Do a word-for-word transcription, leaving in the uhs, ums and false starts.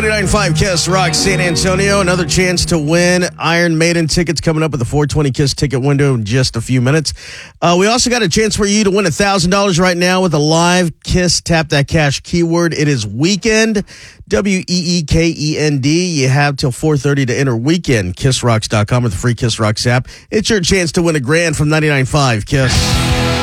ninety-nine point five Kiss Rock San Antonio. Another chance to win Iron Maiden tickets coming up with the four twenty Kiss ticket window in just a few minutes. Uh, we also got a chance for you to win one thousand dollars right now with a live Kiss Tap That Cash keyword. It is weekend, W E E K E N D. You have till four thirty to enter weekend, kiss rocks dot com with the free Kiss Rocks app. It's your chance to win a grand from ninety-nine point five Kiss.